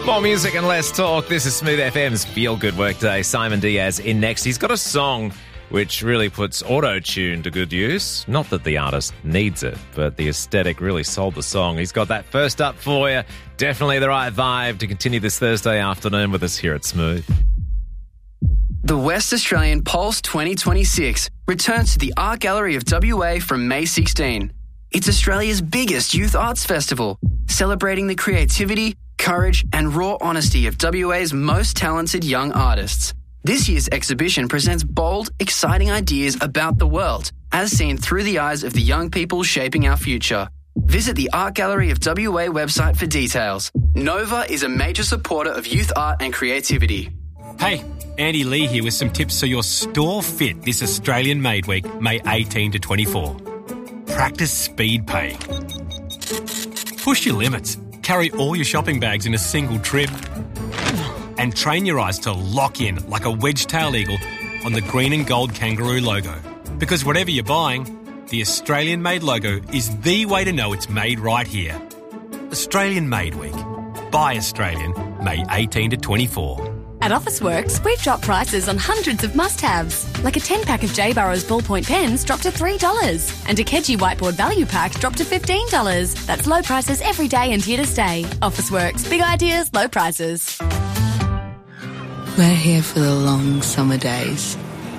More music and less talk. This is Smooth FM's Feel Good Workday. Simon Diaz in next. He's got a song which really puts auto-tune to good use. Not that the artist needs it, but the aesthetic really sold the song. He's got that first up for you. Definitely the right vibe to continue this Thursday afternoon with us here at Smooth. The West Australian Pulse 2026 returns to the Art Gallery of WA from May 16. It's Australia's biggest youth arts festival, celebrating the creativity, courage and raw honesty of WA's most talented young artists. This year's exhibition presents bold, exciting ideas about the world, as seen through the eyes of the young people shaping our future. Visit the Art Gallery of WA website for details. Nova is a major supporter of youth art and creativity. Hey, Andy Lee here with some tips so your store fit this Australian Made Week, May 18 to 24. Practice speed paying. Push your limits. Carry all your shopping bags in a single trip. And train your eyes to lock in like a wedge-tail eagle on the green and gold kangaroo logo. Because whatever you're buying, the Australian Made logo is the way to know it's made right here. Australian Made Week. Buy Australian, May 18 to 24. At Officeworks, we've dropped prices on hundreds of must-haves, like a 10-pack of J. Burrows ballpoint pens dropped to $3, and a Kedgie whiteboard value pack dropped to $15. That's low prices every day and here to stay. Officeworks, big ideas, low prices. We're here for the long summer days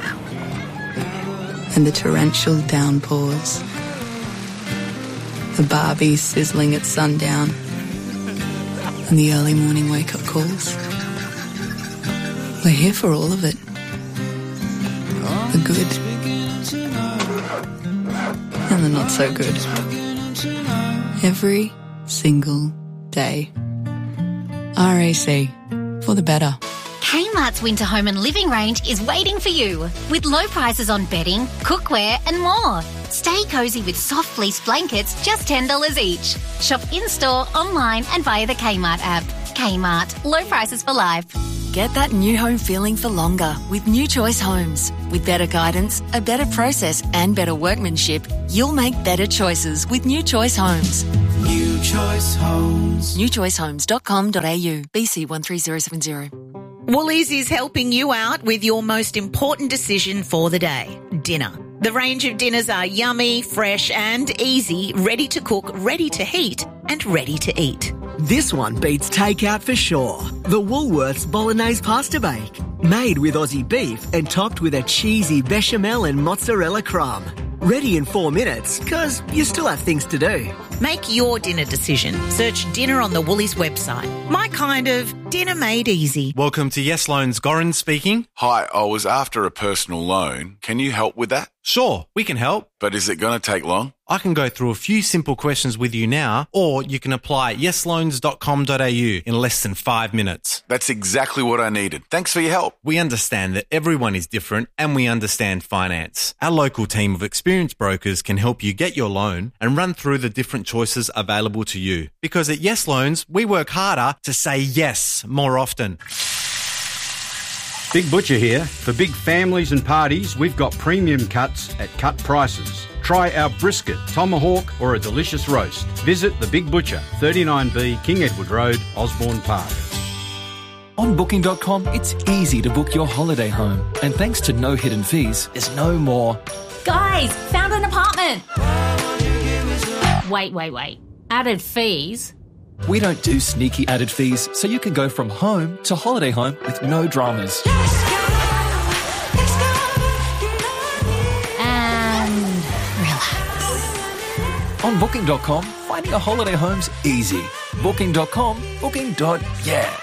and the torrential downpours, the Barbie sizzling at sundown and the early morning wake-up calls. We're here for all of it. The good and the not so good. Every single day. RAC, for the better. Kmart's Winter Home and Living range is waiting for you with low prices on bedding, cookware and more. Stay cosy with soft fleece blankets, just $10 each. Shop in-store, online and via the Kmart app. Kmart, low prices for life. Get that new home feeling for longer with New Choice Homes. With better guidance, a better process and better workmanship, you'll make better choices with New Choice Homes. New Choice Homes. newchoicehomes.com.au, BC 13070. Woolies is helping you out with your most important decision for the day, dinner. The range of dinners are yummy, fresh and easy, ready to cook, ready to heat and ready to eat. This one beats takeout for sure. The Woolworths Bolognese Pasta Bake. Made with Aussie beef and topped with a cheesy bechamel and mozzarella crumb. Ready in 4 minutes, because you still have things to do. Make your dinner decision. Search dinner on the Woolies website. My kind of dinner made easy. Welcome to Yes Loans, Goran speaking. Hi, I was after a personal loan. Can you help with that? Sure, we can help. But is it going to take long? I can go through a few simple questions with you now, or you can apply at yesloans.com.au in less than 5 minutes. That's exactly what I needed. Thanks for your help. We understand that everyone is different and we understand finance. Our local team of experienced brokers can help you get your loan and run through the different choices available to you. Because at Yes Loans, we work harder to say yes more often. Big Butcher here. For big families and parties, we've got premium cuts at cut prices. Try our brisket, tomahawk or a delicious roast. Visit The Big Butcher, 39B King Edward Road, Osborne Park. On Booking.com, it's easy to book your holiday home. And thanks to no hidden fees, there's no more... Guys, found an apartment! Wait. Added fees? We don't do sneaky added fees, so you can go from home to holiday home with no dramas. And relax. On Booking.com, finding a holiday home's easy. Booking.com, booking.yeah.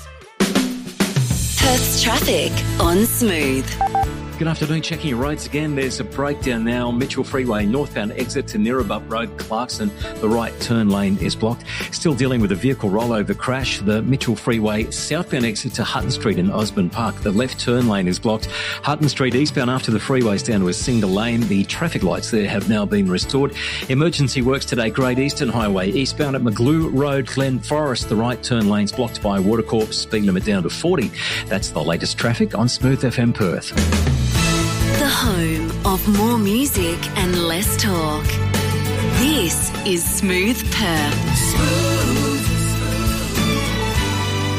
Perth's traffic on Smooth. Good afternoon. Checking your roads again. There's a breakdown now. Mitchell Freeway, northbound exit to Neerabup Road, Clarkson. The right turn lane is blocked. Still dealing with a vehicle rollover crash. The Mitchell Freeway southbound exit to Hutton Street in Osborne Park. The left turn lane is blocked. Hutton Street eastbound after the freeway's down to a single lane. The traffic lights there have now been restored. Emergency works today. Great Eastern Highway eastbound at Maglue Road, Glen Forest. The right turn lane's blocked by Watercorp. Speed limit down to 40. That's the latest traffic on Smooth FM Perth. The home of more music and less talk. This is Smooth Perth.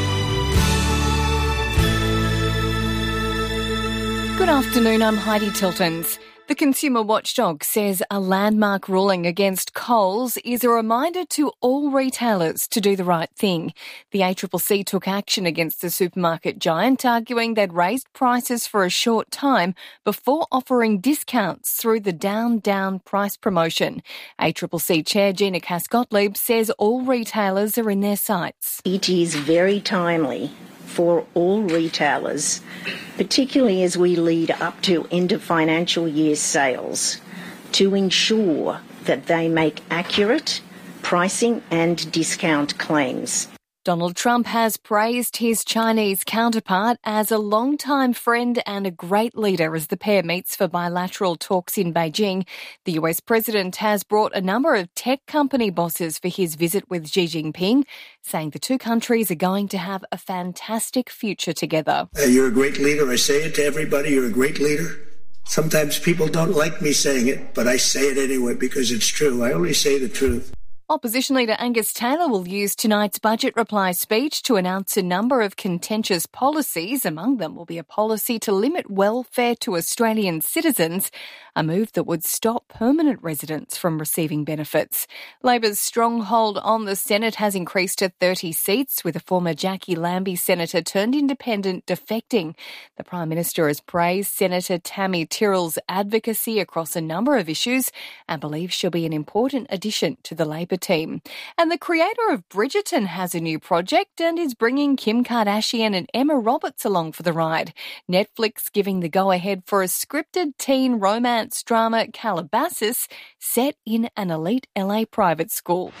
Good afternoon, I'm Heidi Tiltons. The Consumer Watchdog says a landmark ruling against Coles is a reminder to all retailers to do the right thing. The ACCC took action against the supermarket giant, arguing they'd raised prices for a short time before offering discounts through the down price promotion. ACCC Chair Gina Cass-Gottlieb says all retailers are in their sights. It is very timely for all retailers, particularly as we lead up to end of financial year sales, to ensure that they make accurate pricing and discount claims. Donald Trump has praised his Chinese counterpart as a longtime friend and a great leader as the pair meets for bilateral talks in Beijing. The US president has brought a number of tech company bosses for his visit with Xi Jinping, saying the two countries are going to have a fantastic future together. You're a great leader. I say it to everybody. You're a great leader. Sometimes people don't like me saying it, but I say it anyway because it's true. I only say the truth. Opposition leader Angus Taylor will use tonight's budget reply speech to announce a number of contentious policies. Among them will be a policy to limit welfare to Australian citizens, a move that would stop permanent residents from receiving benefits. Labor's stronghold on the Senate has increased to 30 seats, with a former Jackie Lambie senator turned independent defecting. The Prime Minister has praised Senator Tammy Tyrrell's advocacy across a number of issues and believes she'll be an important addition to the Labor team. And the creator of Bridgerton has a new project and is bringing Kim Kardashian and Emma Roberts along for the ride. Netflix giving the go-ahead for a scripted teen romance drama, Calabasas, set in an elite LA private school.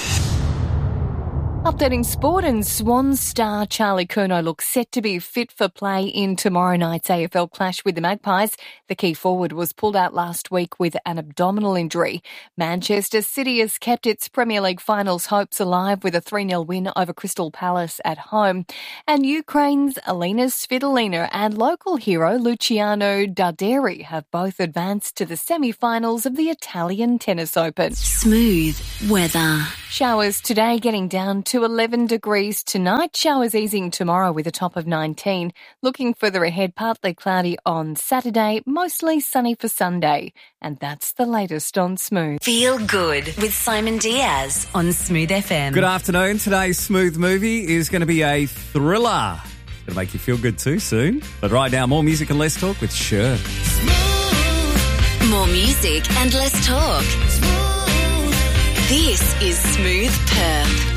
Updating sport, and Swans star Charlie Curnow looks set to be fit for play in tomorrow night's AFL clash with the Magpies. The key forward was pulled out last week with an abdominal injury. Manchester City has kept its Premier League finals hopes alive with a 3-0 win over Crystal Palace at home. And Ukraine's Alina Svitolina and local hero Luciano Darderi have both advanced to the semi-finals of the Italian Tennis Open. Smooth weather. Showers today, getting down to 11 degrees tonight. Showers easing tomorrow with a top of 19. Looking further ahead, partly cloudy on Saturday, mostly sunny for Sunday. And that's the latest on Smooth. Feel good with Simon Diaz on Smooth FM. Good afternoon. Today's Smooth movie is going to be a thriller. It's going to make you feel good too soon. But right now, more music and less talk with Cher. More music and less talk. This is Smooth Perth.